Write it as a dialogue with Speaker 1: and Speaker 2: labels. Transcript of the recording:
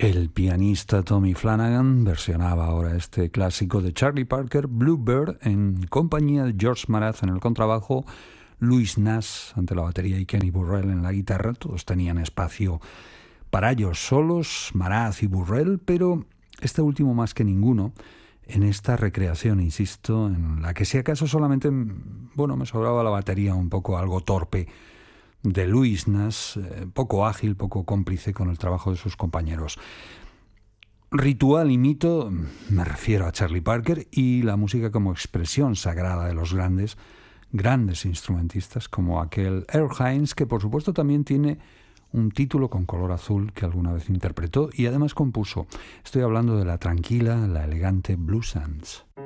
Speaker 1: El pianista Tommy Flanagan versionaba ahora este clásico de Charlie Parker, Bluebird, en compañía de George Mraz en el contrabajo, Louis Nash ante la batería y Kenny Burrell en la guitarra. Todos tenían espacio para ellos solos, Mraz y Burrell, pero este último más que ninguno en esta recreación, insisto, en la que si acaso solamente, me sobraba la batería un poco algo torpe de Louis Nash, poco ágil, poco cómplice con el trabajo de sus compañeros. Ritual y mito, me refiero a Charlie Parker y la música como expresión sagrada de los grandes instrumentistas como aquel Earl Hines, que por supuesto también tiene un título con color azul que alguna vez interpretó y además compuso. Estoy hablando de la tranquila, la elegante Blue Sands.